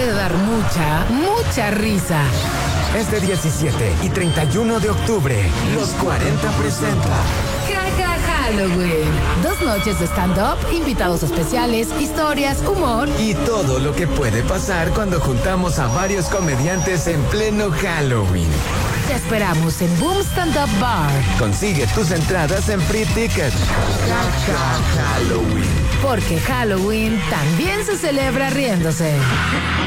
puede dar mucha risa. Este 17 y 31 de octubre, los 40 presenta Jaja Halloween. 2 noches de stand-up, invitados especiales, historias, humor y todo lo que puede pasar cuando juntamos a varios comediantes en pleno Halloween. Te esperamos en Boom Stand Up Bar. Consigue tus entradas en Free Ticket. Jaja Halloween. Porque Halloween también se celebra riéndose.